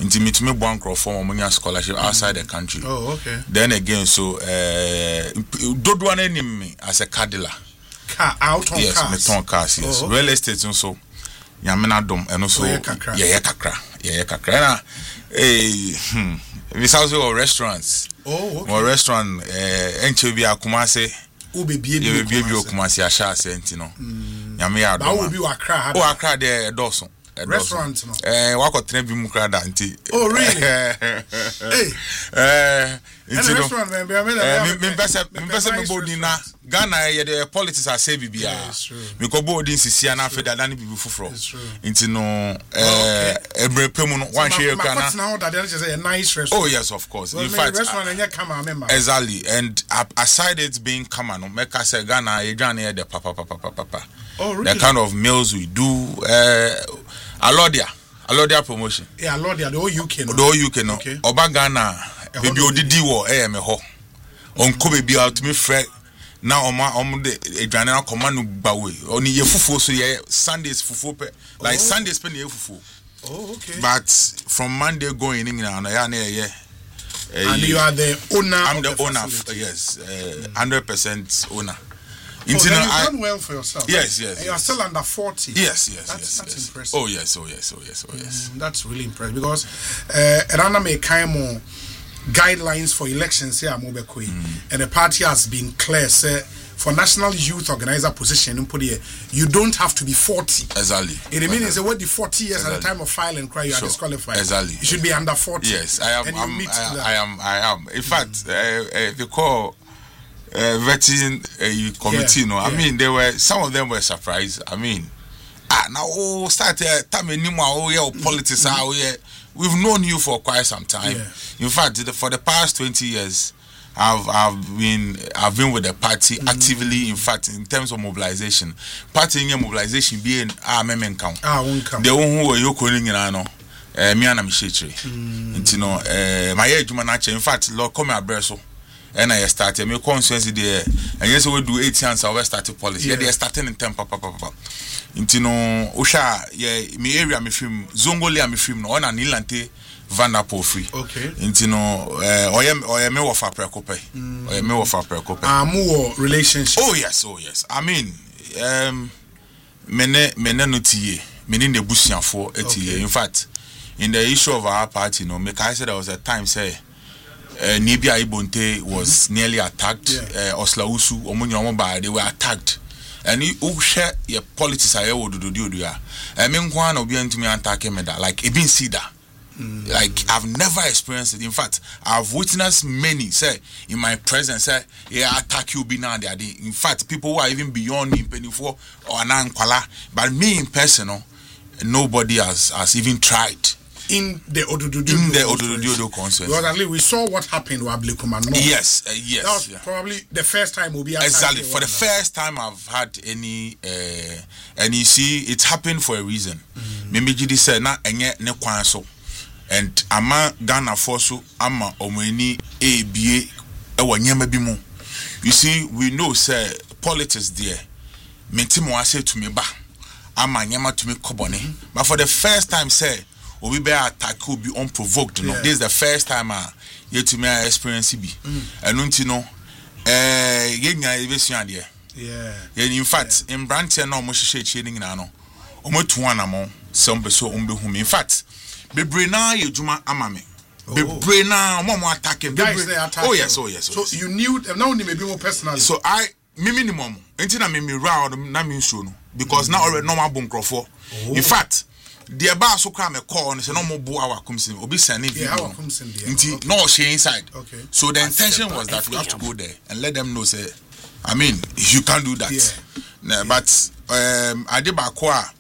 Into me to me one crop for money scholarship outside the country. Oh, okay. Then again, so don't want any me as a cadilla. Car out on yes, cars. me ton cars. Yes, okay. real estate also. Yamena dom and also kakra. We also restaurants. Oh, okay. Or restaurant enchebi akumase. Ube baby akumase asha sentino. Yame ya dom. Ba obi Accra. Oh, Accra there Dawson. Restaurant no. Wako trebi mukrada nti. Oh, really? Hey. Into restaurant me pesa me body na Ghana ye the politics are say bibia. Me ko body sisi na fe da na bibi fufuro. Into no ebrepemu no wan share kana. Now that there is a nice restaurant. Oh yes, of course. In fact, restaurant enya kama member. Exactly. And aside it being kama no make us say Ghana e Ghana the papa. Oh, really? The kind of meals we do Alodia promotion. Yeah, Alodia, the whole UK no. The whole UK no. Okay. Oba Ghana, baby odidi wo me ho. Onko baby out me fre na de edwane na command bawe. Oni ye fufu so ye Sundays fufu pe. Like Sundays pe ye fufu. Oh, okay. But from Monday going in na ya na ye. And you are the owner. I'm the owner. Facility. Yes, 100% owner. You've done well for yourself. Yes. And you are still under 40. Yes. That's impressive. Oh yes. That's really impressive because Rana may kind more guidelines for elections here at Mobekwe, and the party has been clear. Say for national youth organizer position, you don't have to be 40. Exactly. It means what the 40 years at the time of filing cry you are disqualified. Exactly. You should be under 40. Yes, I am. In fact, they call. Vetting committee, no. I mean, some of them were surprised. I mean, now start time anymore. Politics, we've known you for quite some time. In fact, for the past 20 years, I've been with the party actively. In fact, in terms of mobilization, party mobilization being memen count. The one who were you calling me and I'm shitty. My age, in fact, Lord, come at Bresso. And I started my constituency there, and yes, we do 8 years. I started policy. Yeah, they are starting in temper, papa. Into no Osha, me area, me film Zongoli, me film no on an Ilante Vanderpool free. Okay. Into no, or me of a precope, or me of a precope. More relationship. Oh yes. I mean, mene no tie, mene ne busian for tie. In fact, in the issue of our party, no, me I said there was a time say. Nibia Ibonte was nearly attacked. Oslausu, Omunyomoba, they were attacked. And you share your politics. I would do. I mean, one of you to me attack me that like Ibn Sida. Like I've never experienced it. In fact, I've witnessed many say in my presence say, attack you be now there. In fact, people who are even beyond me, Penifo or Anankwala. But me in person, nobody has even tried. In the Odududu conference. Because at least we saw what happened with Ablikuma. Yes. That was probably the first time we'll be exactly for the first time I've had any and you see it happened for a reason. Maybe Jidi said na enye ne kwan so and ama Ghana forso ama omeni ABA ewo nyema bi mu. You see we know say politics there. Mentimo ase to me ba ama nyema to me kobone. But for the first time say we be attack will be unprovoked. No, this is the first time yet to me experience be. And don't know, in fact, in Branton, no more shading nano. Almost one among some so whom in fact, be Brena, you Juma Amame. Be Brena, Momo attacking. Oh, yes. So you knew, now maybe more personal. So minimum, until I made me round, Namin soon, because now already no more bunker for. In fact, the bar so come a call and say no more bo our comes in obi send it no she inside. Okay. So the intention was that we have to go there and let them know say I mean you can't do that. But I did back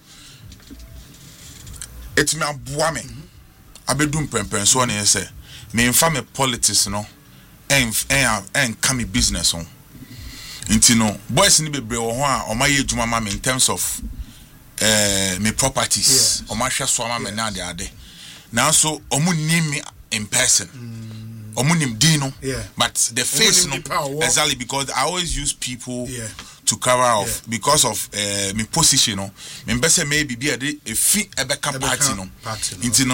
it's me aboa me abedum premprem so na say me infa me politics no en ka me business on nti no boys ni bebre wo ho a o ma ye djuma ma me in terms of me properties o ma hwe so ma me na de now so omu nim me in person omu nim dino but the face no exactly because I always use people to cover off because of me position no me be say maybe be a fi ebeka party no into no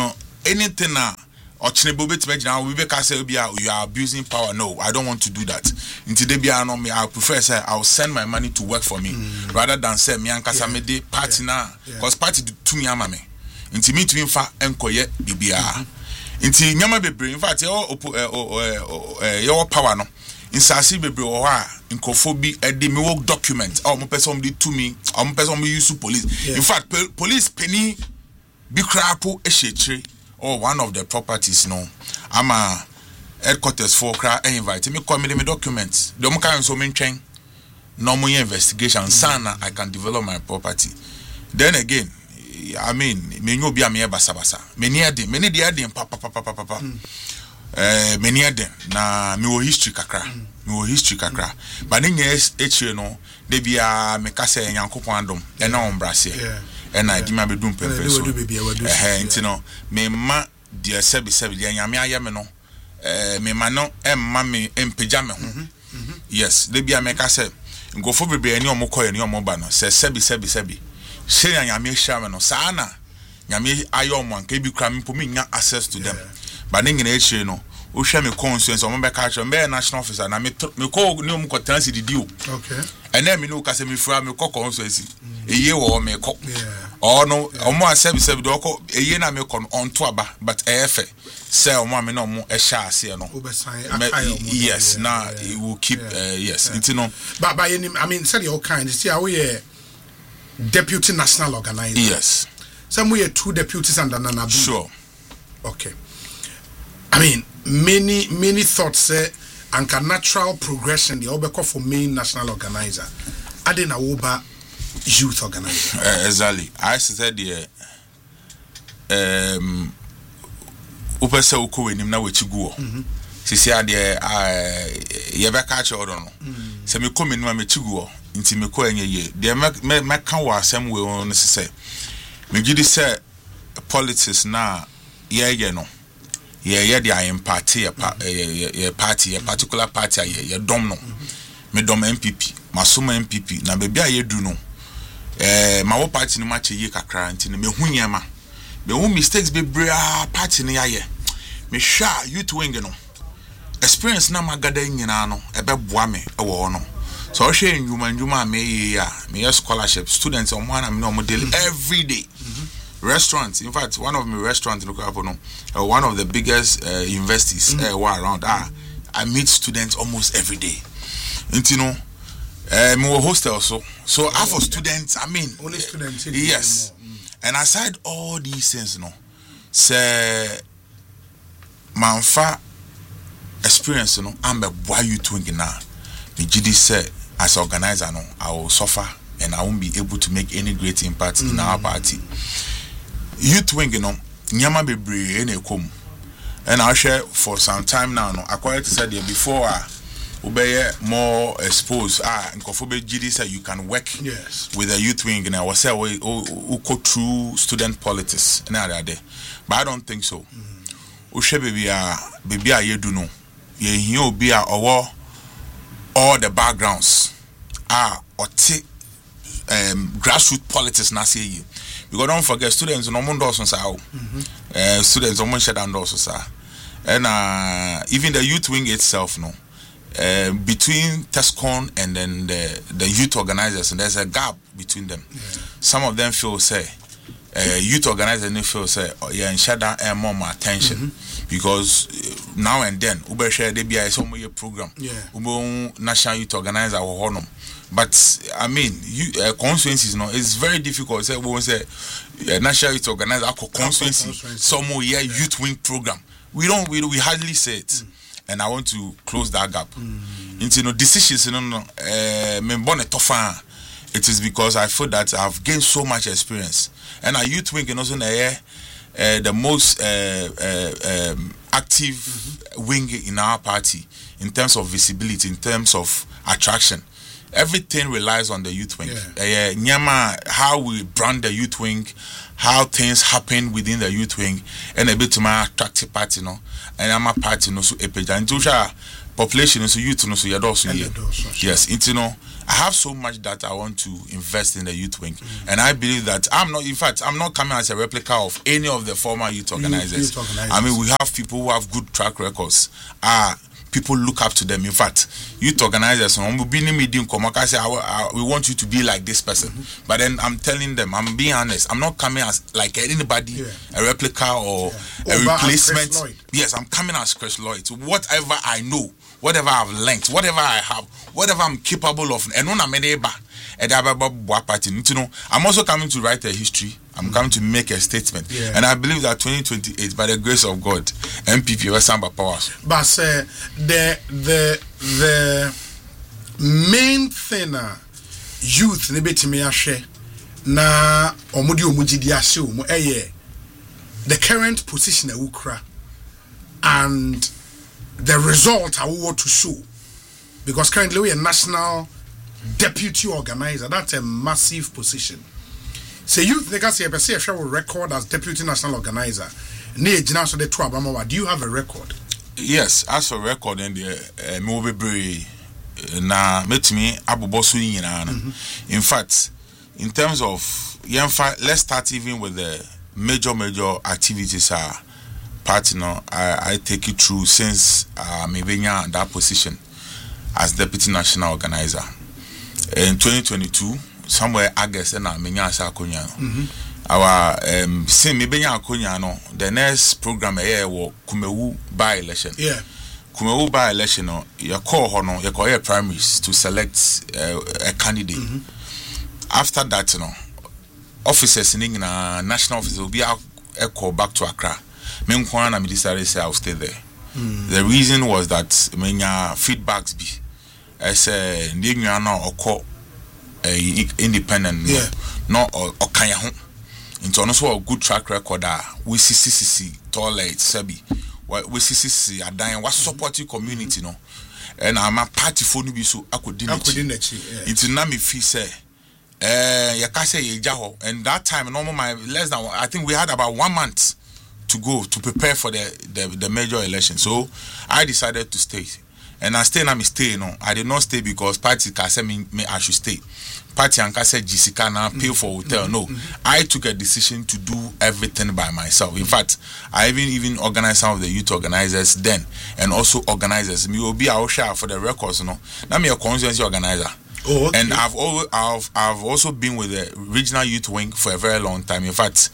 anything or we you are abusing power. No, I don't want to do that. I prefer say I'll send my money to work for me rather than say me ankasa me de party na because party to me ama me. Inti me to infa enkoye bibia. Inti nyama bebre in fact your power no. Insasi bebre o ha nkofo bi e de me work document or mo person de to me or mo person me use police. In fact police penny bi krapo e shechire or one of the properties no I'm a headquarters for cra invite me come me documents the mo kan so me ntwen no mo investigation sana I can develop my property. Then again I mean me nyo bia me basa me ni ade papa me ni ade na me wo history kakra but ni nye no de bia me ka say Nyankopon adom e na ombrase and I give my bedroom pempe so ntino me ma dia sebi dia nyame ayeme no me ma no emma me empeja me ho yes de bia me ka say ngofo bebre ani omokoye ni omoba no se sebi she nyame hia me no saa na nyame ayo mo anka bi kra me po me nya access to them but ne nyina ehire no o hwa me constituency o mo be ka me national officer na me ko ni omo ko transi didi o okay and then me no ka se me fura me ko constituency eye wo me ko oh no omo asebi do ko eye na me ko on to aba but efe say omo me no mo e sha ase no yes now it will keep yes it no but I mean say your kind see how we deputy national organizer yes some we 2 deputies under Nana sure okay I mean many thoughts say anka natural progression the obeko for main national organizer adena woba youth organizer exactly I said the upese uko enim na wachiguo sisi ade ye be ka che odo no se me komi no machiguo nti me ko enye ye de me ka wa asem we on se me gidi se politics na ye no ye de I party ye party a particular party ye dom no me dom MPP masoma MPP na be bia ye du no ma wo party no ma che ye kakra nti me hu nyema me hu mistakes be bra party no ye me hwa youth wing no experience na magada nyina no ebe boa me e wo no so o hwe njuma me ya me scholarship students on one am no model every day restaurants in fact one of my restaurants in Okapono one of the biggest universities around I meet students almost every day you know me hostel so half of students I mean only students yes and aside all these things no say manfa experience no am be boy you twing na me gidi say as organizer no I will suffer and I won't be able to make any great impact in our party. Youth wing no nyama bebre na ekom and I share for some time now no acquired to say there before obey more exposed nkofo be gidi say you can work with a youth wing and I was say we go through student politics na there but I don't think so o share baby a yedu no ye hia obi a owo all the backgrounds or take grassroots politics na say you because don't forget students no mon doso sa students no mon share down doso sa and even the youth wing itself no between TESCON and then the youth organizers and there's a gap between them. Some of them feel say youth organizers they feel say and share down more attention because now and then ube share they be some program ube national youth organizer or honor. But I mean, constituencies, it's very difficult. Say we say national youth organizer constituency, some more youth wing program. We hardly say it, and I want to close that gap. Into decisions, it is because I feel that I've gained so much experience, and our youth wing and also the most active wing in our party in terms of visibility, in terms of attraction. Everything relies on the youth wing. How we brand the youth wing, how things happen within the youth wing and a bit to my attractive party no and I'm a party no so a page and to population so youth no so you also yes into no I have so much that I want to invest in the youth wing and I believe that I'm not coming as a replica of any of the former youth organizers. I mean we have people who have good track records people look up to them. In fact, youth organizers, we want you to be like this person. But then I'm telling them, I'm being honest, I'm not coming as like anybody, a replica or a replacement. Yes, I'm coming as Chris Lloyd. Whatever I know, whatever I've learned, whatever I have, whatever I'm capable of, and I'm also coming to write a history. I'm coming to make a statement, and I believe that 2028, by the grace of God, MPP will stand by powers. But the main thing, youth ne betimi ahwe na omudi omugidi ahwe omo the current position that we cry and the result I want to show, because currently we are national deputy organizer. That's a massive position. So youth they can say a record as deputy national organizer. Do you have a record? Yes, as a record in the Mobile na metimi abobosu nyina. In fact, in terms of let's start even with the major activities party no I take it through since maybe that position as deputy national organizer. In 2022 somewhere August and menya asa akonya our same mebenya akonya no the next program wo Kumewu by election Kumewu by election no you call ho no you call primaries to select a candidate. After that no officers in national officers will be call back to Accra. Me nkwana na me decided say I'll stay there. The reason was that menya feedbacks be as ndi nwa na okọ independent no okanya ho into no so a good track record we CCC toilet sabi we CCC adan what support community no and I'm a party for no be so akodinachi into na me feel say ya ka say ye ho and that time normal my less than I think we had about 1 month to go to prepare for the major election, so I decided to stay. And I stay no. I did not stay because party said me I should stay. Party and said Jessica now pay for hotel. No, I took a decision to do everything by myself. In fact, I even organized some of the youth organizers then, and also organizers. Me will be our share for the records. No, now me a constituency organizer. Oh, okay. And I've also been with the regional youth wing for a very long time. In fact.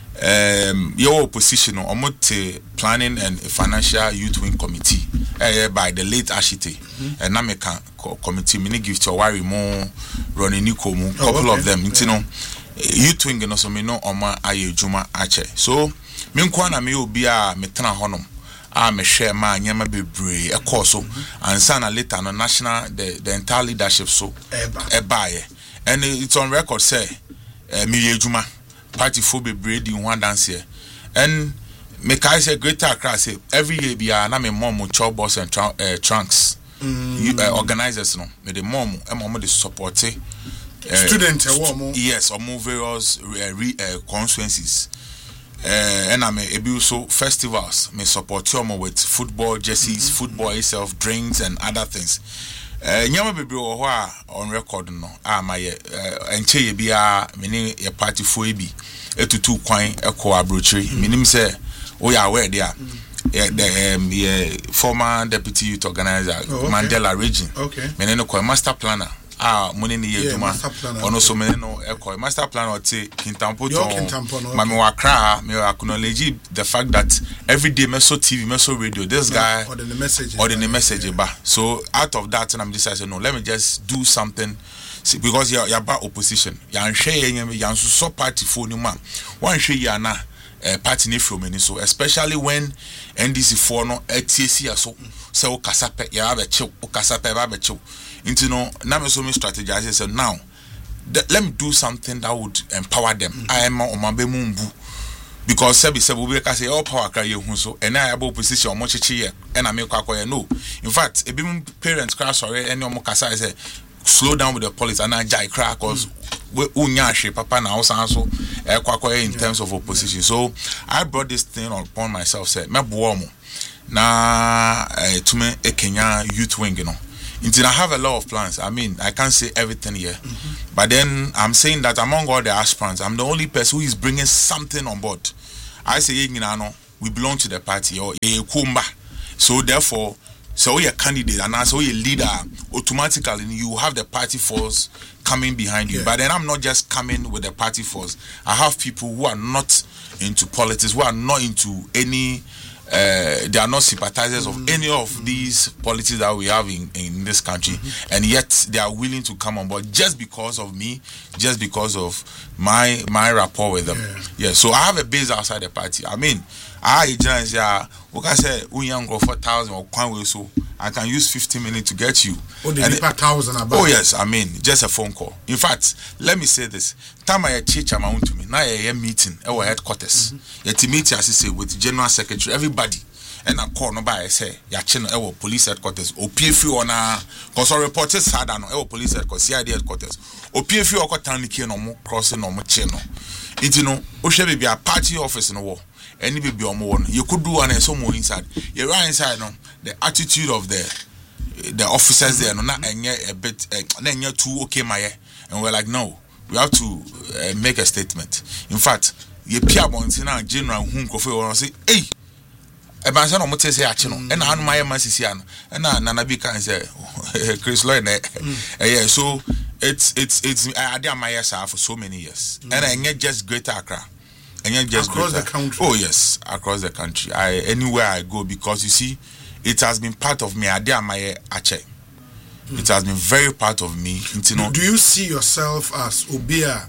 Your opposition on planning and financial youth wing committee by the late Ashite and Nameka committee mini give to Wari Mo Ronnie Nikomu couple of them youth wing and also me no Oma Aye Juma Ache so Minkwana me will be a metana honum me share ma nyama bebre a course and sana later no national the entire leadership so ebaye and it's on record say me Juma party for be breeding one dance here and make I say greater Accra say every year be na me mom chop boss and trunks organizers no me the mom the support student yes or move various constituencies and I may also festivals me support you with football jerseys football itself drinks and other things nyama bebre wo on record no my enche ye bia meni ye party fo ebi etutu kwan ekọ abrochiri minim say we are aware there the former deputy youth organizer Mandela region meni no ko master planner money ni ye juma ono so meni no ekọ master planner oti Kintampo to mami wa kra me acknowledge the fact that every day meso TV meso radio this guy or the message ba so out of that and I'm decided no let me just do something because you're about opposition yan hwe yan so party for no man one hwe ya na party ne from any so especially when NDC for no TC so so kasape ya ba chew kasape ba chew into no na me so me strategize say now let me do something that would empower them I am on my mumbu because sebi we can say all power cry hu so and I able position omo cheche here and I make kwakoye no in fact e be parents cry sorry any omo kasa say slow down with the police and I jai cry cause unyashe papa na also in terms of opposition. So I brought this thing upon myself. Said me bomo na to me a Kenya youth wing, you know. Until I have a lot of plans. I mean, I can't say everything here, but then I'm saying that among all the aspirants, I'm the only person who is bringing something on board. I say, we belong to the party or a kumba. So therefore, so you're a candidate and so you're a leader, automatically you have the party force coming behind you. But then I'm not just coming with the party force. I have people who are not into politics, who are not into any they are not sympathizers of any of these politics that we have in this country, and yet they are willing to come on board just because of me, just because of my rapport with them. So I have a base outside the party. I mean, I just say we young go 4,000 or Kwanwe, so I can use 15 minutes to get you. Oh yes, I mean just a phone call. In fact, let me say this: time I teach amount to me now a meeting at our headquarters. Yet meet as I say with General Secretary, everybody, and I call no by I say ya channel our police headquarters. Or PFU on cause our reporters had our police headquarters, CID headquarters. Or PFU or Taniki no more crossing no more channel. It you know, Oshe be a party office in the war. Any baby or more, you could do one and some more inside. You're right inside, no. The attitude of the officers there, no, not a bit, then you're too okay, my, and we're like, no, we have to make a statement. In fact, you peer bonds in our general whom coffee or say, hey, a man said, I'm not say, and I know my Massisian, and Nanabika and say, Chris Lloyd, yeah, so it's I did my for so many years, and I get just Greater Accra. And just across the country. Oh yes, across the country. Anywhere I go, because you see, it has been part of me. It has been very part of me. Do you see yourself as Obeye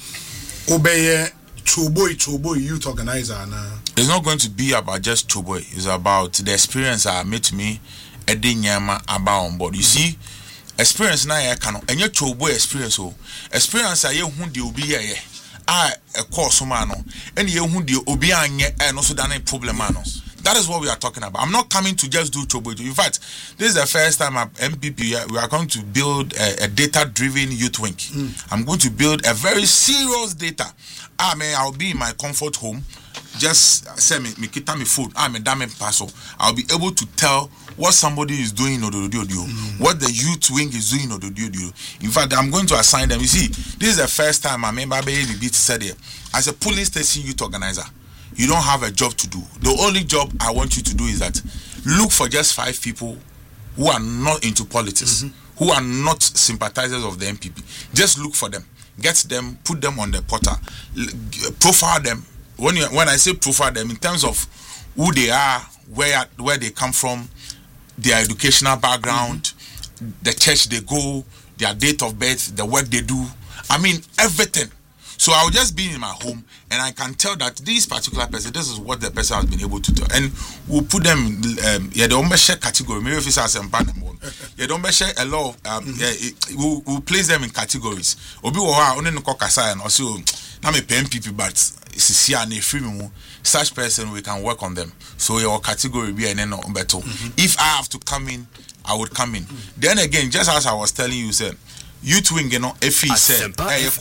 Choboy youth organizer now? It's not going to be about just Choboy. It's about the experience I made to me about on board. You see, experience now I can and your Choboy experience experience I who the Obeye a course mano and you who the Obianye and also done a problem mano. That is what we are talking about. I'm not coming to just do Choboy. In fact, this is the first time at MPP we are going to build a data-driven youth wing. I'm going to build a very serious data. I'll be in my comfort home. Just send me kita me food. I'm a damn paso. I'll be able to tell what somebody is doing or what the youth wing is doing or In fact, I'm going to assign them. You see, this is the first time I remember the beat said here. As a police station youth organizer, you don't have a job to do. The only job I want you to do is that look for just 5 people who are not into politics, who are not sympathizers of the MPP. Just look for them, get them, put them on the portal, profile them. When I say profile them, in terms of who they are, where they come from, their educational background, the church they go, their date of birth, the work they do. I mean, everything. So I'll just be in my home and I can tell that this particular person, this is what the person has been able to do. And we'll put them the Ombeshe category. Maybe if it's as a don't share a lot of we'll place them in categories. Obi wa only no kokasa and also na me PMPP but sisi and free me such person we can work on them. So your category be an better. If I have to come in, I would come in. Then again, just as I was telling you, sir, youth wing, you know, if he said,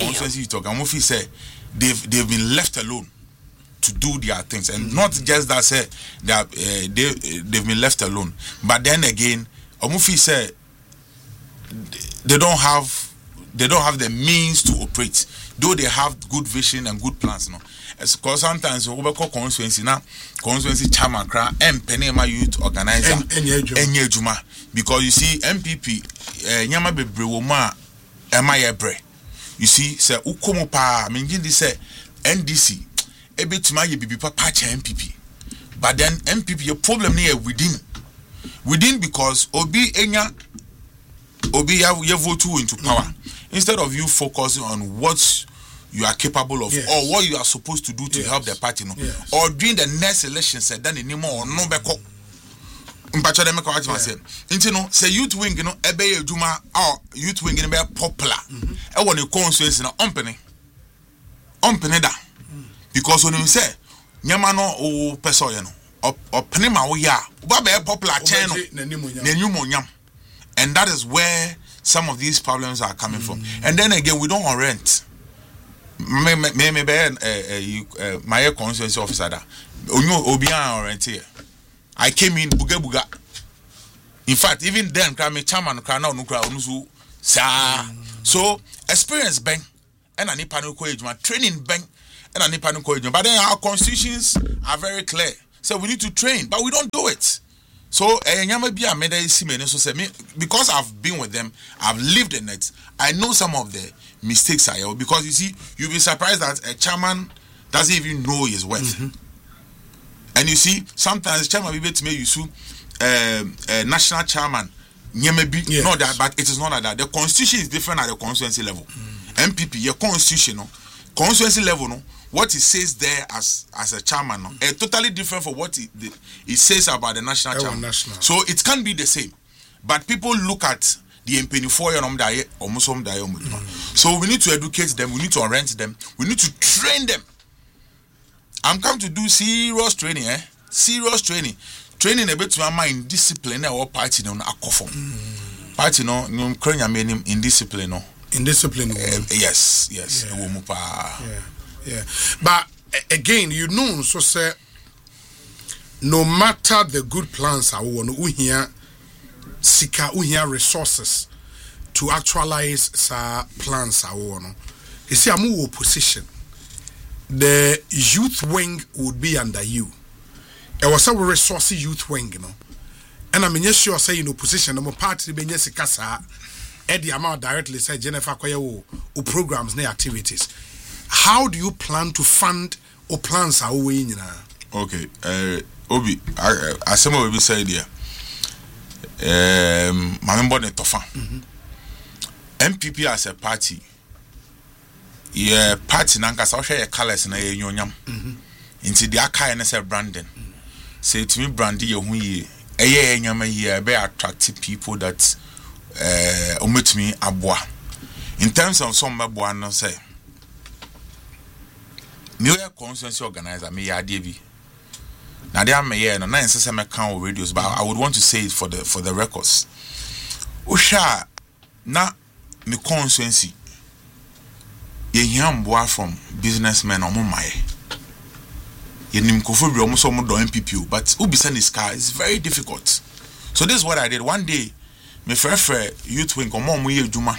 they've been left alone to do their things, and not just that, say that they've been left alone, but then again, Omufi said they don't have the means to operate, though they have good vision and good plans, you know. Because sometimes we call constituency chairman cry and Penema youth organizer Juma, because you see MPP nyama bebre wo ma emayebre. You see say ukomo pa menjindi say NDC ebetima ye bibi papa cha MPP, but then MPP your problem near within because obi ya vote into power instead of you focusing on what you are capable of, or what you are supposed to do to help the party, no? Or during the next election, said then anymore or no beko. Mpacho dem ko ati say. Nti no say youth wing no ebe ye adwuma or youth wing no be popular. E won e constituency na ompene da. Because when you say nyama no o person ye no opene ma wo ya, wo be popular chain no n'enyum. And that is where some of these problems are coming from. And then again, we don't rent. me my constituency officer da onyo obian oriented. I came in buga. In fact, even then, me chairman na onusu sa. So experience bank and a nipa no training bank and a nipa no. But then our constitutions are very clear. So we need to train, but we don't do it. So because I've been with them, I've lived in it. I know some of the mistakes I have, because you see, you'll be surprised that a chairman doesn't even know his worth. And you see, sometimes chairman will be to me you sue national chairman. Yes. Not that, but it is not like that. The constitution is different at the constituency level. MPP, your constitution, constituency level, no, what it says there as a chairman, no, totally different from what it says about the national chairman. So it can be the same, but people look at the MP4 So we need to educate them, we need to rent them, we need to train them. I'm come to do serious training, serious training a bit to my mind discipline or party no akofo. Party no krenya menim indiscipline no. Indiscipline. Yes. Yeah. But again, you know, so say no matter the good plans I want to hear sika resources to actualize sa plans I want. You see, I'm in opposition. The youth wing would be under you. It was a resource youth wing, you know. And I'm sure say in opposition, I'm party be sika sa Eddie amount directly say Jennifer Koye o programs ne activities. How do you plan to fund or plans are we in? Okay, Obi, I some will be said here. My member Tofa. MPP as a party. Yeah, party nanka so share colors na ye nyonyam. Into the akai na say branding. Say to me brandy ye hu ye. Eye nyama ye be attract people that ometumi aboa. In terms of some aboa no say New York constituency organizer me yadebi. Now they are me here no na insese me kan radios, but I would want to say it for the records. Usha na me constituency ye hiamboa from businessmen omo mai. Ye nim kofo bi omo so mo do MPP, but ubisa this car is very difficult. So this is what I did. One day me frefre youth wing omo ye adwuma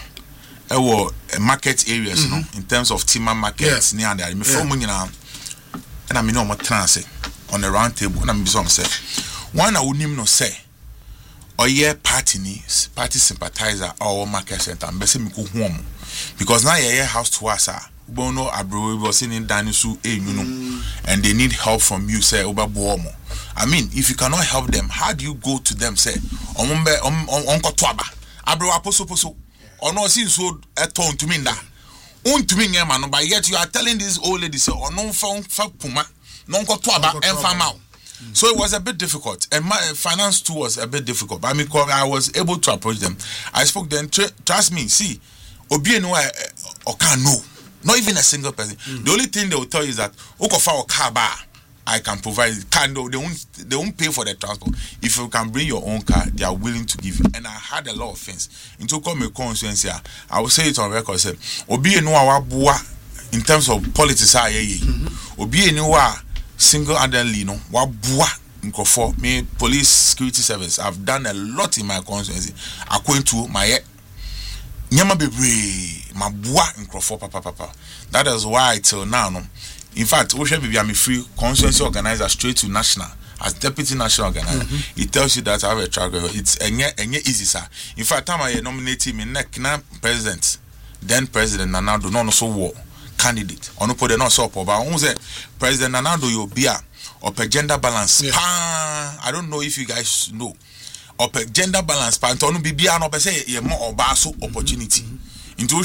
market areas, no, in terms of timber markets near there. Me from nyina and I mean no more trance on the round table. And I be some say one I would no say or ye party sympathizer or market center and bese me ko hu because now ye house to us bono abro we was in danisu and they need help from you say oba bomo. I mean, if you cannot help them, how do you go to them say ombe onko twaba abro aposo or no see so a tone to me that to me man, but yet you are telling this old lady say or no phone puma non ko twaba and farm out. So it was a bit difficult, and my finance too was a bit difficult. But I was able to approach them. I spoke to them. Trust me, see, Obi no or can no, not even a single person. The only thing they will tell you is that Okofa or car bar, I can provide. They won't pay for the transport. If you can bring your own car, they are willing to give you. And I had a lot of things. Into come a constituency, I will say it on record. Say Obi no awabua in terms of politics. Obi no single-handedly, no, wabua nkofo me police security service. I've done a lot in my constituency. According to my nyama bebre, mabua nkofo papa. That is why till now, no. In fact, we should be a free constituency organizer straight to national as deputy national organizer. It tells you that I have a track record. It's easy, sir. In fact, time I nominated me next president, then President Nanado, no so war. Candidate on put the not so but on say President Nanado you be or per gender balance I don't know if you guys know or per gender balance pa on be no be say ye more or baso opportunity into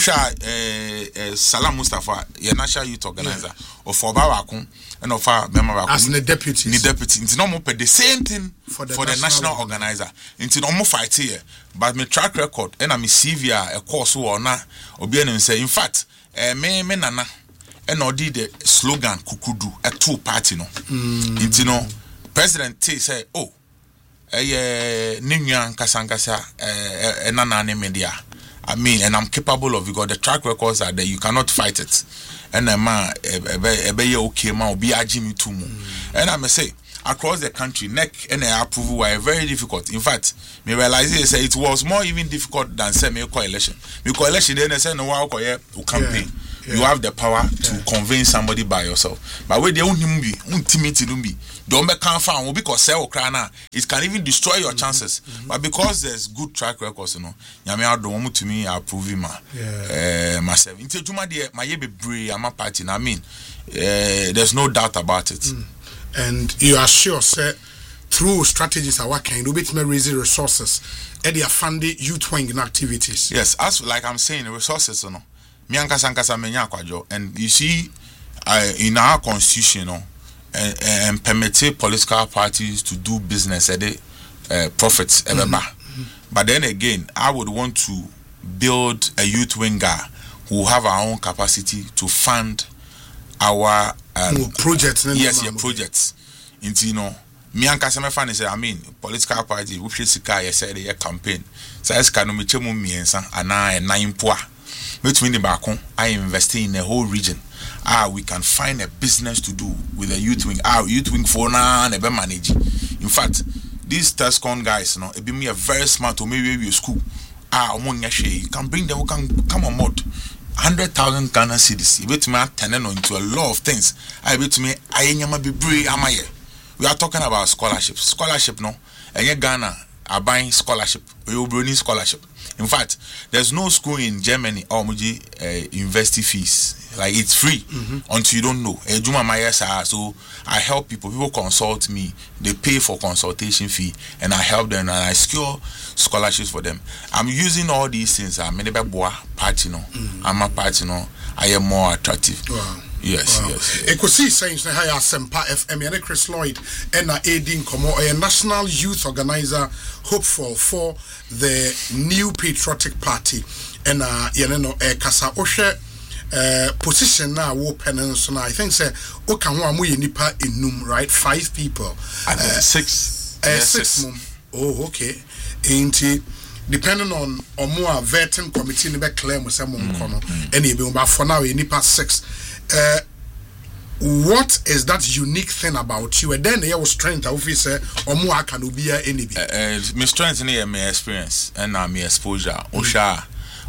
Salam Mustafa ye national youth organizer of for Bawakun and of member as the deputy it's no more the same thing for the national organizer into no more fight here but my track record and I'm CV a course or na obi en say in fact me nana and or did the slogan kukudu a two party no into no president say ninya kasankasa nana ne media I mean, and I'm capable of it because the track records are there. You cannot fight it. And okay, man, be a Jimmy too. And I may say, across the country, neck and approval were very difficult. In fact, me realize it was more even difficult than semi-coalition. Because election, then they say no campaign. You have the power to convince somebody by yourself. But when they don't be, don't come found because it can even destroy your chances. But because there's good track records, you know, Yami don't want to me approve myself. Into Juma dear, my be brave, I'm a party. I mean, there's no doubt about it. And you are sure, sir, through strategies are working, you bit me raise resources and they are funding youth wing activities. Yes, as like I'm saying, resources, you know. And you see, in our constitution, you know, and permit political parties to do business at the profits ever. But then again, I would want to build a youth winger who have our own capacity to fund our projects. Yes, your projects. You know, me and Kasame fan say, I mean, political party, we should say a campaign. So as Kanomichemu Miensa, and I 9 poor. Between the back home, I invest in the whole region. We can find a business to do with a youth wing. Youth wing for now and manage. In fact, these Tescon guys, you know, it be me a very smart to maybe school. You can bring them, we can come on board. 100,000 Ghana cedis. You bet me turning into a lot of things. I bet me we are talking about scholarships. Scholarship, no, and Ghana are buying scholarship. We will bring scholarship. In fact, there's no school in Germany or university fees. Like it's free until you don't know. So I help people. People consult me. They pay for consultation fee, and I help them and I secure scholarships for them. I'm using all these things. I'm a party, no. I'm a party, no. I am more attractive. Wow. Yes, wow. Yes. Ekosi saying na haya Sempa FM and Chris Lloyd and Aidin Komo, a national youth organizer hopeful for the new patriotic party and Kasa Oshe position now peninsula. I think say Okanwa mu nipa enum, right? 5 people. 6. 6 mum. Oh, okay. Ain't depending on more vetting committee ni be claim we say mum kono any be for now nipa 6. What is that unique thing about you? And then there was strength officer or more can be any my strength in my experience and my exposure. Osha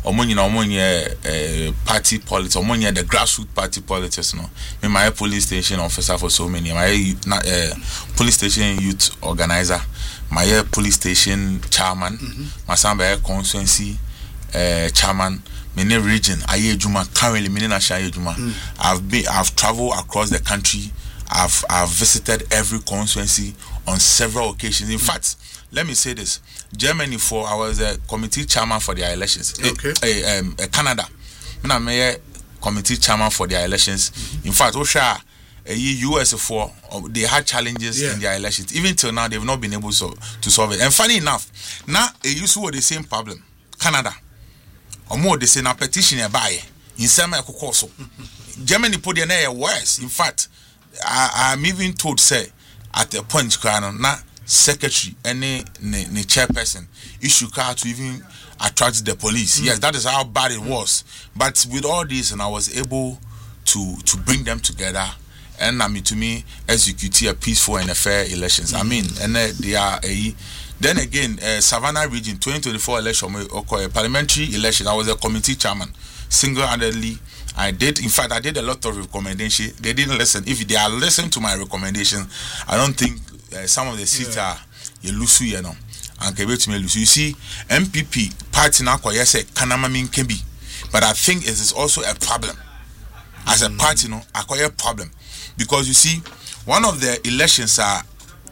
party politics, the grassroots party politics, no. Me my police station officer for so many, my police station youth organizer, my police station chairman, my Samba constituency chairman. Many region, currently many national I've traveled across the country. I've visited every constituency on several occasions. In fact, let me say this: Germany, I was a committee chairman for their elections. Okay. Canada, I'm a committee chairman for their elections. In fact, US they had challenges in their elections. Even till now, they've not been able to solve it. And funny enough, now it used to have the same problem. Canada. Or more they say na petition buy in some so Germany put their worse. In fact, I'm even told say at a point na secretary any chairperson issue car to even attract the police. Yes, that is how bad it was. But with all this, and I was able to bring them together and to me execute a peaceful and a fair elections. I mean, and they are then again, Savannah region 2024 election, parliamentary election. I was a committee chairman, single-handedly. I did a lot of recommendations. They didn't listen. If they are listening to my recommendations, I don't think some of the seats are Yelusu, you know. And you see, MPP party now Kanama can be, but I think it is also a problem. As a party, no, acquire a problem because you see, one of the elections are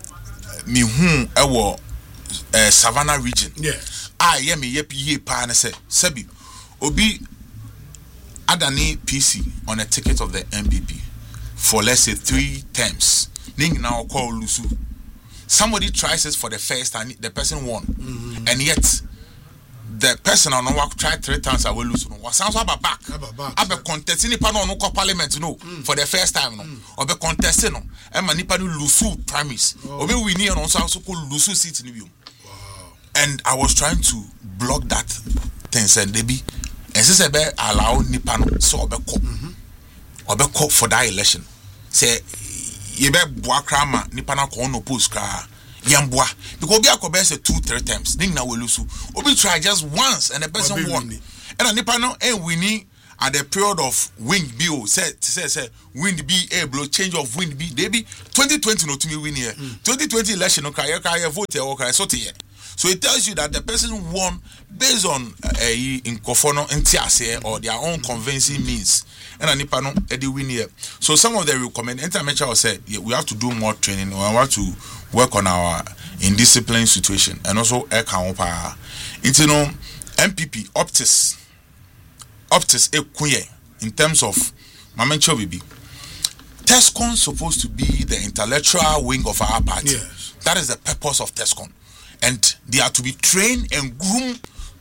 Savannah region. Yes. Me ye pa and say Sebi Obi Adani PC on a ticket of the MPP for let's say 3 terms. Ning now call Lusu. Somebody tries it for the first time, the person won. And yet the person on work tried 3 times I will lose. What sounds about back? I be contesting nipa no parliament no for the first time no. Or be contesting no. And nipa no Lusu primaries. Obi we need on also call Lusu seat in you. And I was trying to block that things and they be and since be allow nipa no so obeko for that election say ye be boa krama nipa na ko no post kra yamboa because obi akobe say 2-3 times ning na we lose obi try just once and the person won and nipa no winning at the period of wind bill say wind be able change of wind be they be 2020 no to me win here 2020 election no cry vote or cry so it tells you that the person won based on in kofono ntiase or their own convincing means and nipa no e win here. So some of the recommend intermecha said we have to do more training, we have to work on our indiscipline situation and also it's MPP Optis Ekuye in terms of Mamencho Bibi. TESCON supposed to be the intellectual wing of our party. Yes. That is the purpose of TESCON. And they are to be trained and groomed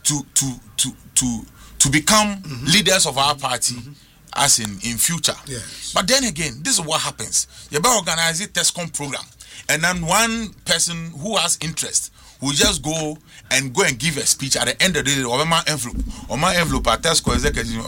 to become leaders of our party as in future. Yes. But then again, this is what happens. You better organize a TESCON program. And then one person who has interest will just go and give a speech at the end of the day or my envelope at TESCO executive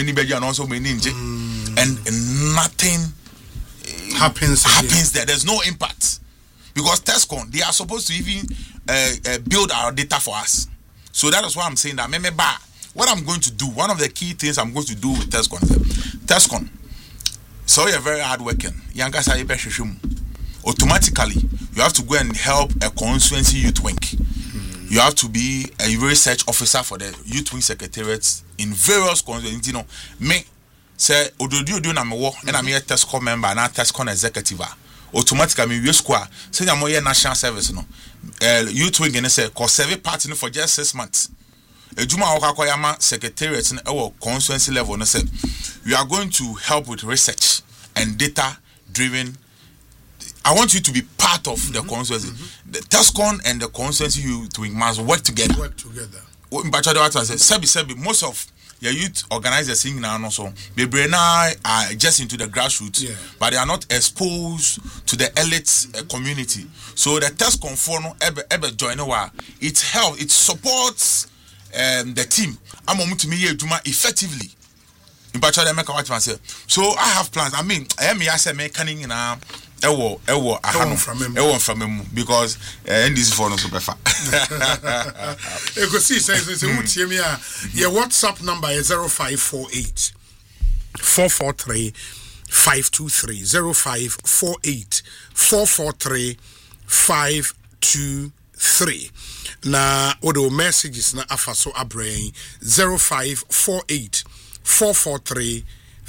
and nothing happens there. There's no impact because TESCO they are supposed to even build our data for us. So that is why I'm saying that what I'm going to do, one of the key things I'm going to do with TESCO, so you're very hard working. Automatically, you have to go and help a constituency youth wing. You have to be a research officer for the youth wing secretariats in various constituencies. You know, me say ododu na me wo and I'm a TESCO member and a TESCO executive. Automatically, we square. Say I'm a national service. No, youth wing and say cause serve party for just 6 months. Ejuma okakoyama secretariats in our constituency level. And say we are going to help with research and data driven. I want you to be part of the constituency. The TESCON and the constituency youth wing must work together. Most of your youth organizers singing now also they are just into the grassroots, but they are not exposed to the elite community. So the TESCON for ever join it helps, it supports the team. I'm going to make effectively. So I have plans. I mean, I am here making in from him because this for no super far. You can see your WhatsApp number is 0548 443 523 0548 443 523. Na odo messages na afaso abrain 0548 443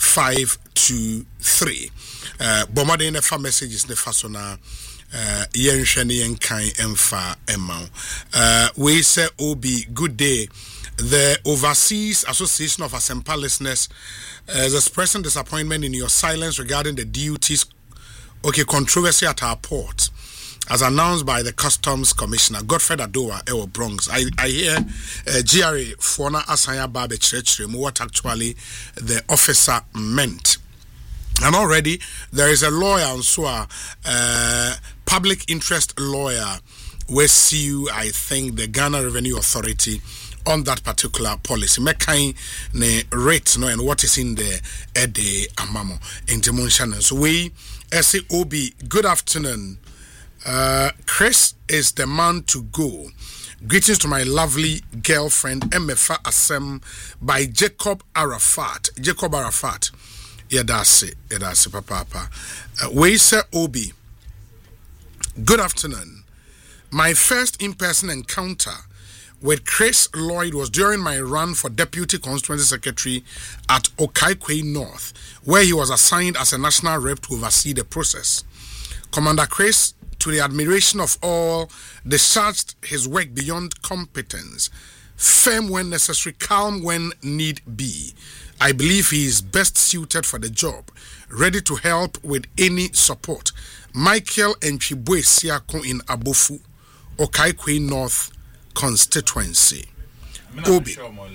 523. Bomade ne fa messages ne fa so na yenhwe ne yenkan emfa emma. We say Obi, good day. The Overseas Association of Asempa listeners is expressing disappointment in your silence regarding the duties controversy at our port, as announced by the Customs Commissioner Godfred Adowa Ewo Bronx. I hear GRA Fona Asanya Babe Church what actually the officer meant. And already there is a lawyer and so public interest lawyer with sue, I think, the Ghana Revenue Authority on that particular policy. Mekai ne rate no and what is in the ede amamo in Timunshan. So we SAOB, good afternoon. Chris is the man to go. Greetings to my lovely girlfriend Emefa Asem by Jacob Arafat. Yeah, that's it, Papa. We say Obi. Good afternoon. My first in-person encounter with Chris Lloyd was during my run for Deputy Constituency Secretary at Okaikwe North, where he was assigned as a national rep to oversee the process. Commander Chris, to the admiration of all, discharged his work beyond competence, firm when necessary, calm when need be. I believe he is best suited for the job, ready to help with any support. Michael Nchibwe Siako in Abofu, Okaikwe North constituency. Obi.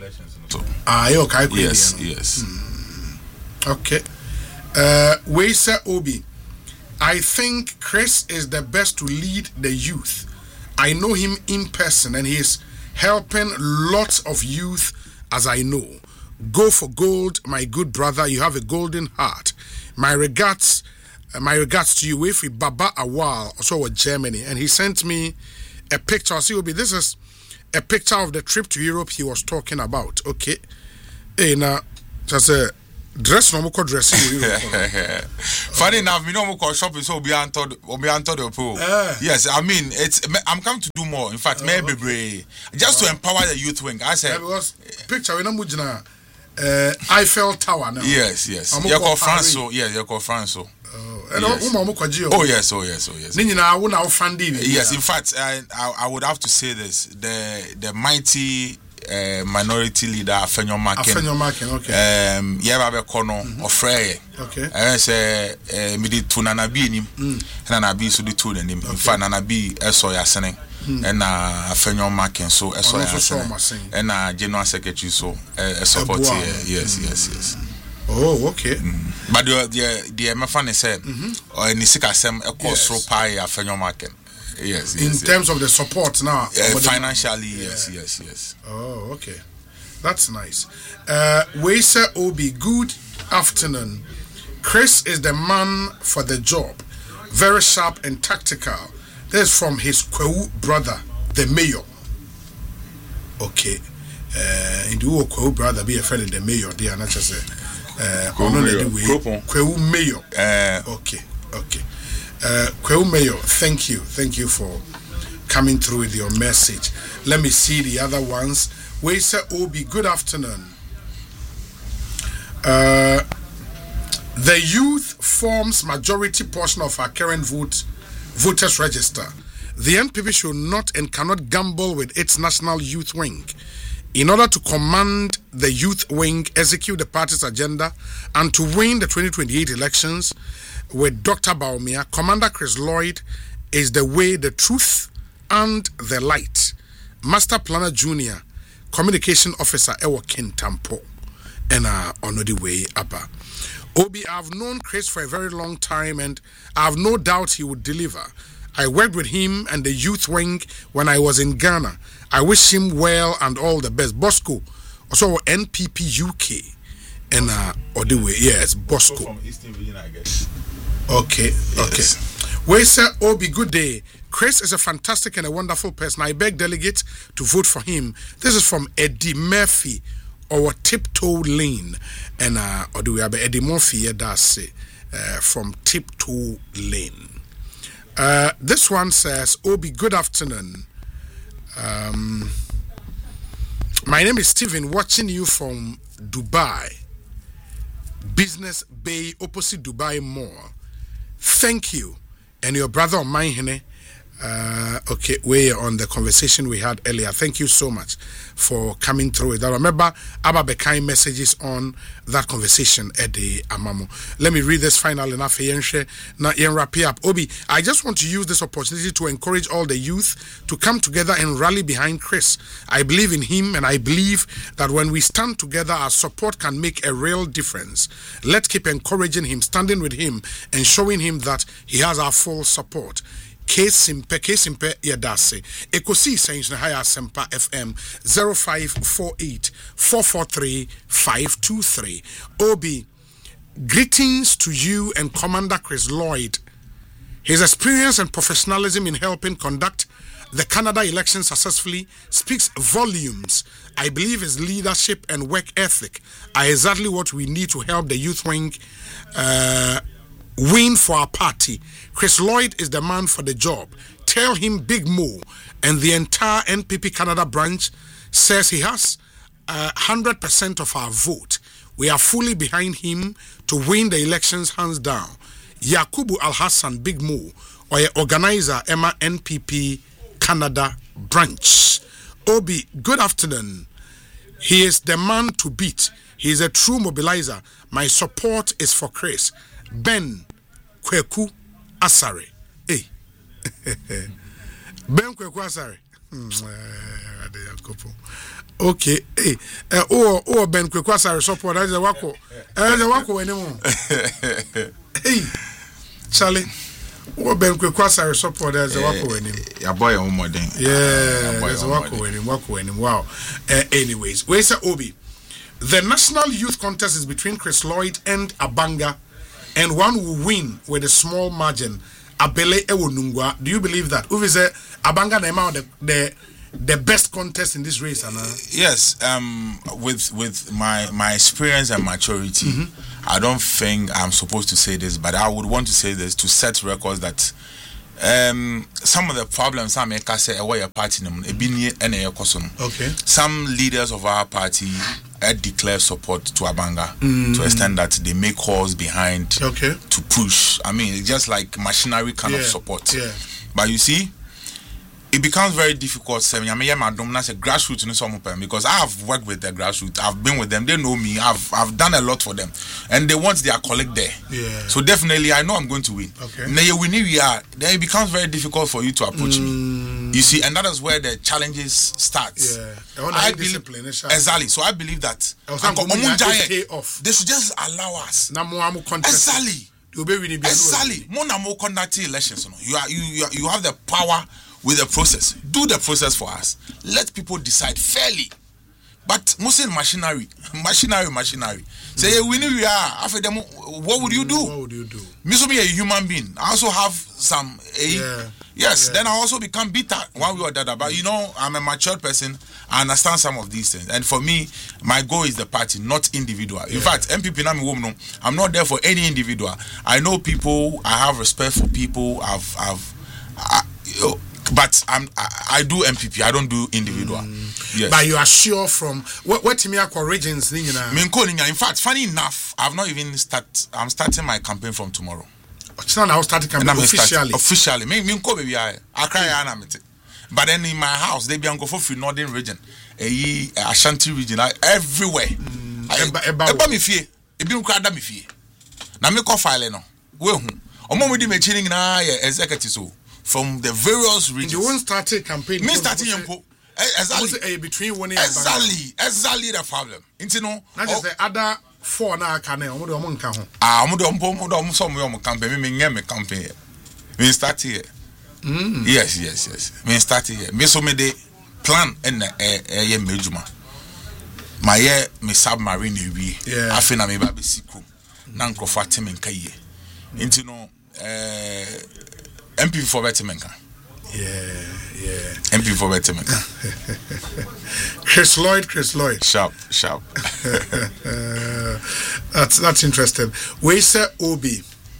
Yes. Okay. We say Obi. I think Chris is the best to lead the youth. I know him in person and he is helping lots of youth as I know. Go for gold, my good brother. You have a golden heart. My regards to you. If Baba Awal, also of Germany, and he sent me a picture. See, this is a picture of the trip to Europe he was talking about. Okay, hey, now just a dress no more dressing. Funny enough, we no more shopping, so be anto the pool. Yes, I mean I'm coming to do more. In fact, maybe just to empower the youth wing. I said because picture we no mujina. Eiffel Tower now. Yes. You call France, so yeah, you call France, so. Oh yes. Yes, in fact, I would have to say this: the mighty minority leader Afenyo Maken. Okay. Yaba Kono of Frey. Okay. I say, midi tunanabi nim, nanabi so di tunanim. In fact, nanabi esoya sene. And Afenyo Maken so esoya sene. And General Secretary so support yes. Oh, okay. But the Mafan said, or in Nisikasem, a cost so pie Afenyo Maken. Yes. In terms of the support now, financially, yes. Oh, okay, that's nice. Weisa Obi, good afternoon. Chris is the man for the job, very sharp and tactical. This is from his Kwewu brother, the mayor. Okay, in the Kwewu brother be a friend of the mayor. They are not just Kwewu mayor. Okay. Kwewu Mayor, thank you for coming through with your message. Let me see the other ones. Weisa Obi, good afternoon. The youth forms majority portion of our current voters register. The NPP should not and cannot gamble with its national youth wing. In order to command the youth wing, execute the party's agenda, and to win the 2028 elections, with Dr. Baumia, Commander Chris Lloyd is the way, the truth, and the light. Master Planner Junior, Communication Officer Ewa Kintampo, and on the way Abba. Obi, I've known Chris for a very long time, and I have no doubt he would deliver. I worked with him and the youth wing when I was in Ghana. I wish him well and all the best. Bosco, also NPP UK, and on the way, yes, Bosco. From Eastern Virginia, I guess. Okay. We say, Obi, good day. Chris is a fantastic and a wonderful person. I beg delegates to vote for him. This is from Eddie Murphy, or Tiptoe Lane. And or do we have Eddie Murphy from Tiptoe Lane. This one says, Obi, good afternoon. My name is Stephen, watching you from Dubai. Business Bay, opposite Dubai Mall. Thank you. And your brother of mine, okay, we're on the conversation we had earlier. Thank you so much for coming through it. I remember Abba Bekai messages on that conversation at the Amamo. Let me read this final enough here and wrap it up. Obi, I just want to use this opportunity to encourage all the youth to come together and rally behind Chris. I believe in him, and I believe that when we stand together, our support can make a real difference. Let's keep encouraging him, standing with him, and showing him that he has our full support. K-Simpe Yadase. Ekosi Saints na Haya Sempa FM 0548 443 523. Obi, greetings to you and Commander Chris Lloyd. His experience and professionalism in helping conduct the Canada election successfully speaks volumes. I believe his leadership and work ethic are exactly what we need to help the youth wing win for our party. Chris Lloyd is the man for the job. Tell him Big Mo and the entire NPP Canada branch says he has 100% of our vote. We are fully behind him to win the elections hands down. Yakubu Al-Hassan Big Mo, or organizer Emma NPP Canada branch. Obi, good afternoon. He is the man to beat. He is a true mobilizer. My support is for Chris. Ben Kweku Asare. Hey. Ben Kweku Asare. Okay. Hey. Ben Kweku Asare support. That's a wako. That's a wako anymore. Hey. Charlie. Ben Kweku Asare support. That's a wako anymore. Your boy on more than. Yeah. That's a wako anymore. Wow. Anyways, where's Obi? The national youth contest is between Chris Lloyd and Abanga, and one will win with a small margin. Abele Ewonungwa. Do you believe that? Who is Abanga the best contest in this race? Yes. With my experience and maturity, I don't think I'm supposed to say this, but I would want to say this to set records that some of the problems I make say away party okay. Some leaders of our party declare support to Abanga to extent that they make calls behind to push. I mean, it's just like machinery kind of support. Yeah. But you see, it becomes very difficult. I mean, I'm a grassroots in some because I have worked with the grassroots. I've been with them. They know me. I've done a lot for them, and they want their colleague there. Yeah. So definitely, I know I'm going to win. Okay. Now we are. Then it becomes very difficult for you to approach me. You see, and that is where the challenges start. Yeah. I believe exactly. So I believe that they should just allow us. Exactly. Exactly. More conducting elections. You have the power. With the process, do the process for us. Let people decide fairly. But Muslim machinery. Say we know we are. After them, what would you do? Me so be a human being. I also have some. Then I also become bitter one way or the other. But you know, I'm a mature person. I understand some of these things. And for me, my goal is the party, not individual. In fact, MPP I'm not there for any individual. I know people. I have respect for people. But I do MPP. I don't do individual. Yes. But you are sure from what Timiakwa regions? In fact, funny enough, I've not even started. I'm starting my campaign from tomorrow. It's not now starting campaign officially. Officially, I cry. But then in my house, they be on go for free northern region, Ashanti region, everywhere. Eba mi fie, ebi nkwa da mi fie. Na me ko file no. We hu. Omo mo di me chilling na executive so. From the various regions. You won't start a campaign. Me starting exactly between one exactly the problem. You know. Not just the other four na can omo do omo nka ho. Omo some omo campaign me nyɛ me campaign. Me start here. Yes. Me start here. Me so me de plan and ye mejuma. My year me submarine ewie. Afi na me ba be siku. Na nkrofo ateme nka ye. You know MP for Bettemenka. Yeah. MP for Bettemenka. Chris Lloyd. Sharp. That's interesting. We say Obi.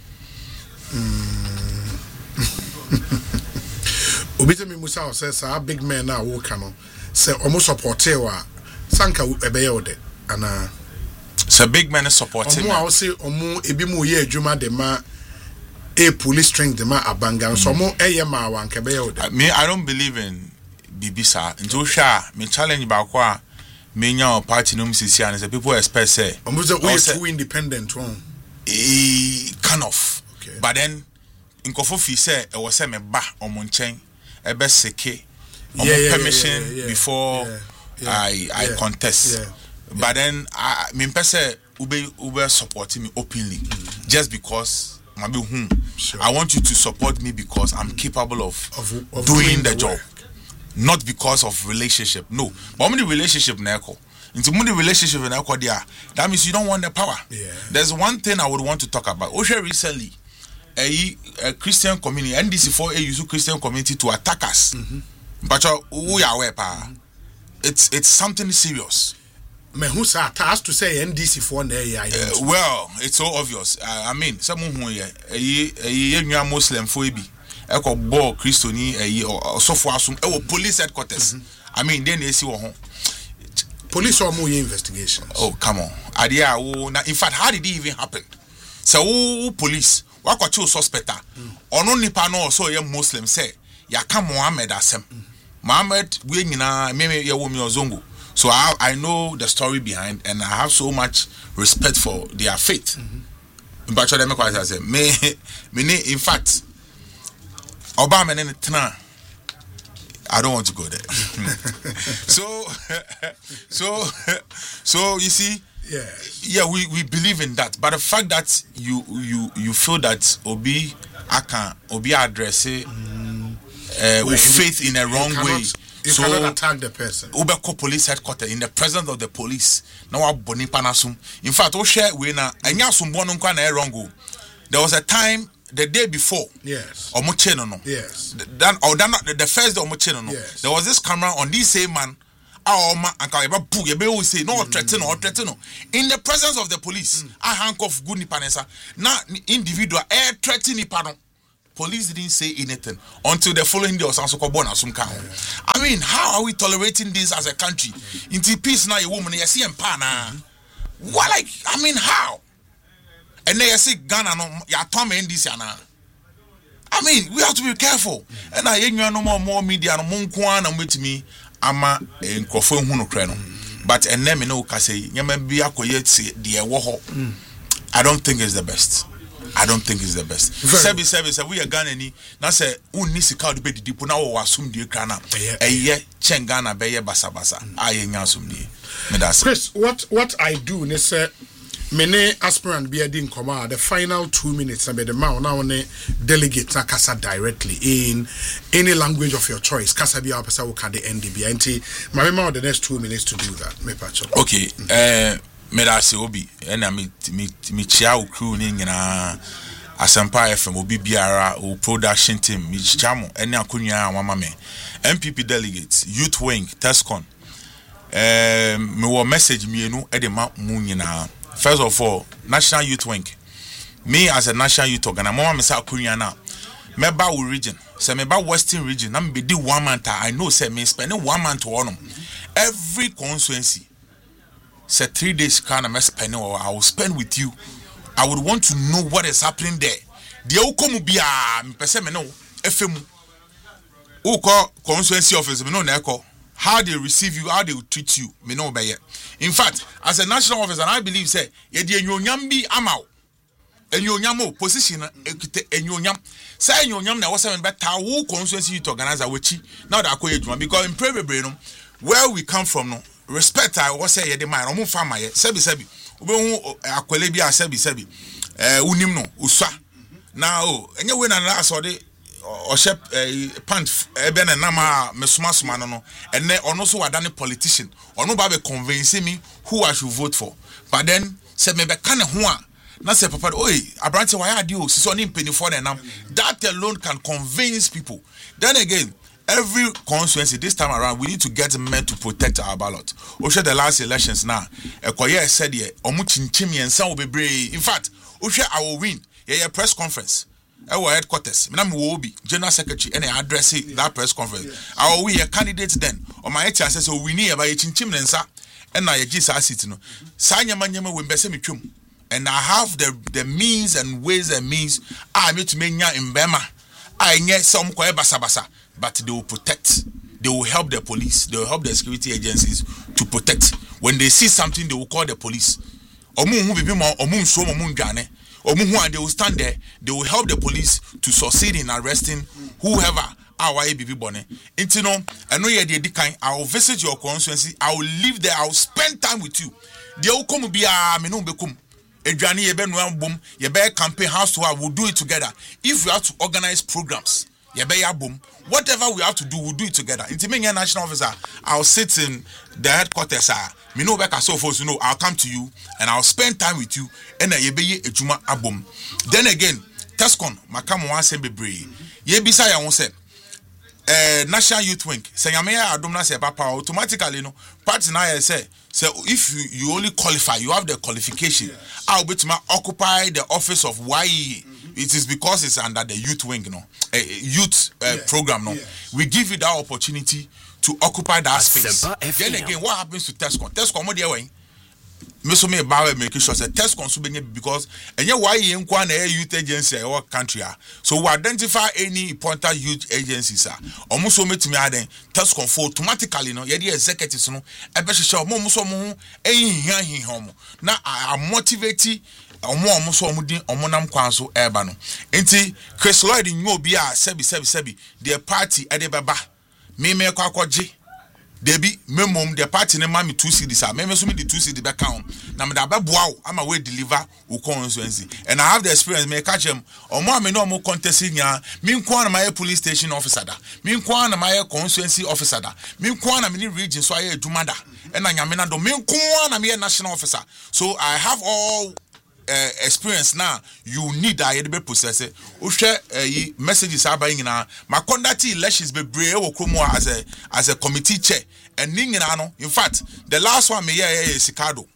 Obi to me Musa says a big man now wo ka no. Say almost supportive wa sanka ebeye ode ana. So big man is supporting. Omo a wo say omo ebi mu ye adwuma de ma a police strength the ma Abanga so mo ma wan kebe me I don't believe in bibisa nto hwa me challenge ba kwa a me nya party no msisi an say people expect say we too independent one kind of okay. But then inkofo fi say e was say me ba omo nchen e be seke permission before I contest but then me pese ube support me openly just because sure. I want you to support me because I'm capable of doing the job, not because of relationship. No, but only relationship neko. Into the relationship neko there. That means you don't want the power. Yeah. There's one thing I would want to talk about. Osha recently, a Christian community, NDC4A use Christian community to attack us. But we are aware, it's something serious. Me who say has to say NDC for well, it's so obvious. I mean, someone who a Muslim for be eko bo Christoni or so for assume police headquarters. I mean, then they see police or more investigations. Oh, come on. In fact, how did it even happen? So police, what got you suspect? Or no nipa no so a Muslim say, Yaka Muhammad asem. Muhammad we maybe ya womi ozongo. So I know the story behind, and I have so much respect for their faith. But I say, in fact, Obama and I don't want to go there. So you see, we believe in that. But the fact that you feel that Obi address it with faith in a wrong way. You cannot attack the person. Ubeko police headquarters in the presence of the police. Now boni panasum. In fact, we share we na enya sumbono nkwa na wrong. There was a time the day before. Yes. Omocheno no. Yes. The first day omocheno no. Yes. There was this camera on this same man. Say no threaten or threaten in the presence of the police. I handcuff good nipanesa. Now individual air threaten nipano. Police didn't say anything until the following day or something. I mean, how are we tolerating this as a country? Into peace now, a woman, you see, and pana. What, like, I mean, how? And then you see Ghana, no, you are in this, I mean, we have to be careful. And I ain't no more media, no more kwan, and with me, ama in Crawford Huno Crano. But and then, no, Cassie, you may be a quiet, dear Woho. I don't think it's the best. I don't think it's the best. Service, we are Ghanaian. Now say, unisi card be the people now or assume the Ghana. A year, Chengana, Baye Basa Basa. I ain't assume the. Chris, what I do, they say, many aspirant be a din command. The final 2 minutes, I be the man now on delegate Kasa directly in any language of your choice. Kasa be our person who can the NDB. And my remember the next 2 minutes to do that. Okay, Medasi obi ena mi chia crew ni nyina Asempa FM obi biara o production team mi chia mo ene akonwa amama me MPP delegates youth wing Tescon me wo message mienu e de ma mu nyina. First of all, national youth wing, me as a national youth organ mama me say akonwa na meba wo region say meba western region na me be di 1 month. I know say me spending 1 month on every constituency. Say 3 days kind of spending or I will spend with you. I would want to know what is happening there. The outcome be me person me know FM uko constituency office me know na how they receive you, how they will treat you, me know by. In fact, as a national officer, and I believe say ye di enyonyam bi amaw. Enyonyam position ekite enyonyam. Say enyonyam na wose me beta wo constituency youth organizer wechi. Now that akoye djuma because in Prebebre no where we come from no respect I was say the man omo farmer ye sebi obehu akwele bi a sebi unim no uswa now enye we na aso de o shep pant ebe na nama mesuma no ene ono so wada ne politician ono ba be convince me who I should vote for but then se me be kan ho a na say papa oi abrante why ade o siso ni mpenifo na nam that alone can convince people. Then again every constituency this time around we need to get men to protect our ballot. Oshe the last elections now ekoye said ye omu chinchim yensan obebre. In fact oshe I will win ye press conference our headquarters me na me wo obi general secretary and address that press conference. I will win a candidate then on my HR says so we need about chinchim nensa and na ye gi sa seat no sa nyama we be se metwam and I have the means and ways and means I me to menya in Bema I nye some kwa basa but they will protect. They will help the police. They will help the security agencies to protect. When they see something, they will call the police. They will stand there. They will help the police to succeed in arresting whoever our ABB bonnet. I know you're the kind. I will visit your constituency. I will live there. I will spend time with you. They will come be a menum. Adriani yebe boom. Yebe campaign house to house. We'll do it together. If we have to organize programs. Boom. Whatever we have to do, we'll do it together. Intimate national officer, I'll sit in the headquarters. Me know back as so forth, I'll come to you and I'll spend time with you. And yebeye ejuma abom. Then again, Tescon, makamu wan sembe brave. Yebisa ya wonse. National Youth Wing. Say yameya adomna se papa automatically party na say if you only qualify, you have the qualification. I'll be to occupy the office of YE. It is because it's under the youth wing, youth program. Yes. We give you that opportunity to occupy that space. Then again, what happens to Tescon? Tescon, what do you want? Me bawe make sure say Tescon so because why youth agency or country. So we identify any important youth agencies. Almost so me aden Tescon for automatically the executives now I motivate omonam kwanso eba no enti Chris Lloyd nyo bi a sebi the party ede beba me kwakwaje Debbie, me mom, the party ne mammy 2 CDs. I remember so many 2 CD back count. Now, wow, I'm away deliver who constituency. And I have the experience, may catch him, or more, me no more contesting ya. Meanwhile, my police station officer, meanwhile, my constituency officer, meanwhile, I'm in region, so I do mother. And I am in a domain, I'm a national officer. So I have all experience now. You need that be process. Share messages are buying now. My conduct elections be brave or as a committee chair. And in fact, the last one me is Sikado.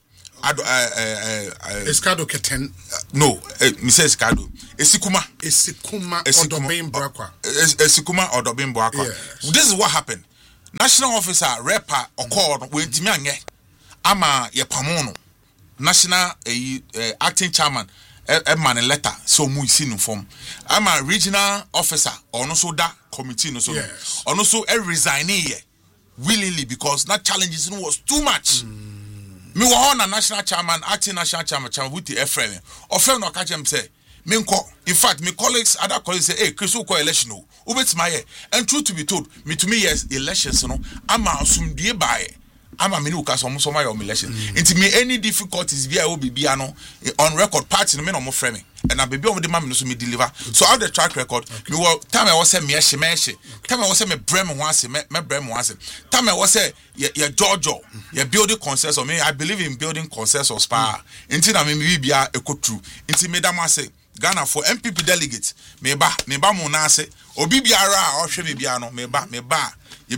Escado Keten. No, Mrs. Escado. Esikuma Odobin Brakwa. Esikuma Odobin Brakwa. This is what happened. National officer rapper occurred with Timiange. Ama ye pamono. National acting chairman man a letter so mu isi no form. Ama regional officer or no so that committee no so. Or no so resign here willingly because that challenges was too much. Me wa on national chairman, acting national chairman with the Ephraim. Or friend no catch him say, in fact, my colleagues, other colleagues say, hey, Chris, who election? Ubets my and truth to be told, me to me, yes, elections, no, I'm assumed dear by. I'm a minuka, so my election. Into me, any difficulties, via Obiano on record parts in the minimum framing. And I be over the mammy to me deliver. So out the track record, me will time I was a mere shemeshi. Time I was a me Bremen once, me Bremen once. Time I was a your Giorgio, your building consensus. Me, I believe in building consensus. Spa. Until I mean, we be a true. Until Madame say Ghana for MPP delegates. Me ba monase. Obi biara or shemi biano. Me ba.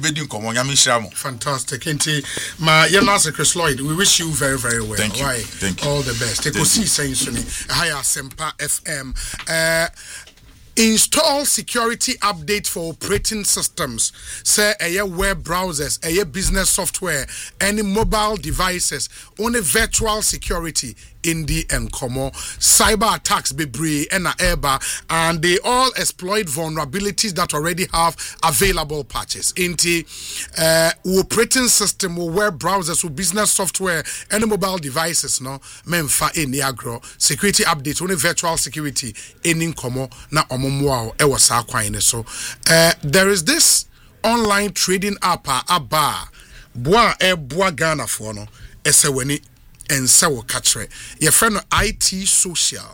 Fantastic. My young Chris Lloyd, we wish you very, very well. Thank you. Right? Thank you. All the best. Take see saying Higher Sempa FM. Install security update for operating systems. Say web browsers, business software, any mobile devices, only virtual security in the Nkomo. Cyber attacks be brave and and they all exploit vulnerabilities that already have available patches. Inti operating system or web browsers or business software and mobile devices no memfa in agro security update only virtual security in Nkomo na omomwa e wasa kwan so there is this online trading app aba boa boa Ghana for no eseweni and so catch your friend IT Social.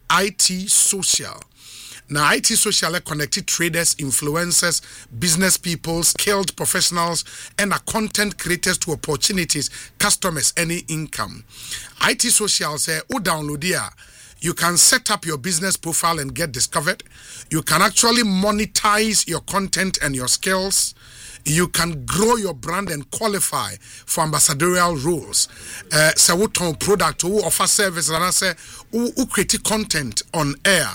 Now IT Social connected traders, influencers, business people, skilled professionals, and content creators to opportunities, customers, any income. IT Social say, download here. You can set up your business profile and get discovered. You can actually monetize your content and your skills. You can grow your brand and qualify for ambassadorial roles. So we turn product, who offer service, and I say who create content on air.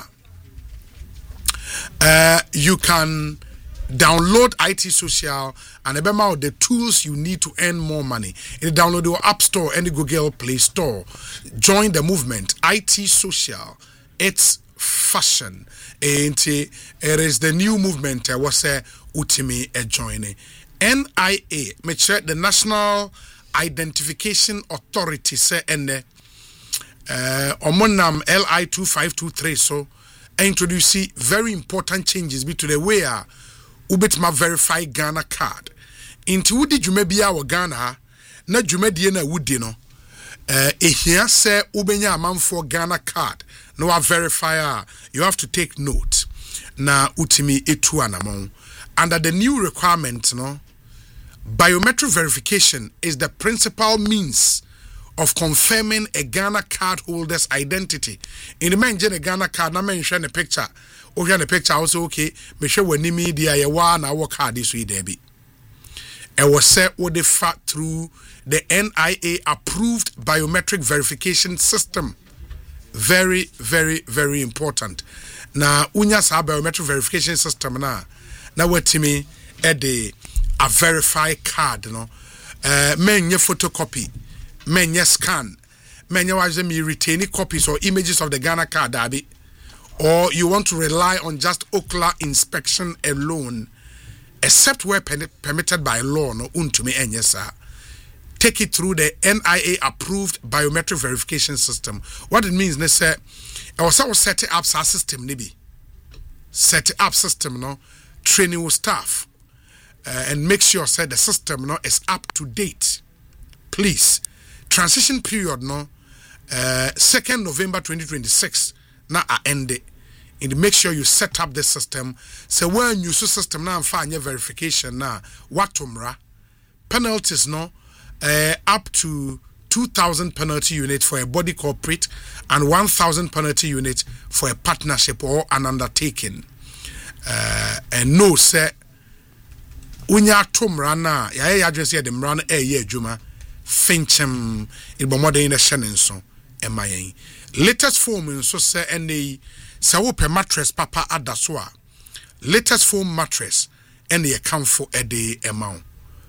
You can download IT Social and remember the tools you need to earn more money. You download your App Store and the Google Play Store. Join the movement. IT Social. It's fashion. And it is the new movement. Was Utimi joining NIA, the National Identification Authority, say ene omonam LI 2523 so introduce very important changes to the way ubetma verify Ghana card. Into wudi jume bia wa Ghana na jume die na wudi no ehia say ubenya amanfo Ghana card no wa verifier you have to take note na utimi etu anamon. Under the new requirement, biometric verification is the principal means of confirming a Ghana card holder's identity. In the mention a Ghana card, I mention a picture. Or a picture also okay. Me sure when the media ya one our card this way there be. It was set with the fact through the NIA approved biometric verification system. Very, very, very important. Now, unyas biometric verification system na. Now what to me a verified card menye photocopy menye scan menye waje me retain copies or images of the Ghana card abi or you want to rely on just ocular inspection alone except where permitted by law no untumi enye sa. Take it through the NIA approved biometric verification system. What it means is say I was set up system nibi set up system no training with staff and make sure say the system no is up to date. Please, transition period no 2nd November 2026 na end it. And make sure you set up the system. So when you use system now find your verification now watumra penalties no up to 2,000 penalty unit for a body corporate and 1,000 penalty unit for a partnership or an undertaking. And no say unya tumra na ya address ya de mran ye adwuma finchem ibomode in a shenin so emayen latest form in so say any sawo per mattress papa adaso a latest form mattress and the account for a day amount